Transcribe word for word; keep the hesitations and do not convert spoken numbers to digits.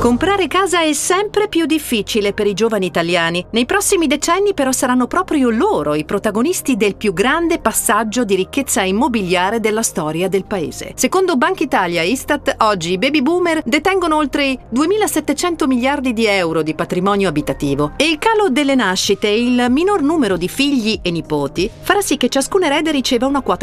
Comprare casa è sempre più difficile per i giovani italiani. Nei prossimi decenni però saranno proprio loro i protagonisti del più grande passaggio di ricchezza immobiliare della storia del paese. Secondo Banca Italia e Istat, oggi i baby boomer detengono oltre duemilasettecento miliardi di euro di patrimonio abitativo e il calo delle nascite e il minor numero di figli e nipoti farà sì che ciascun erede riceva una quota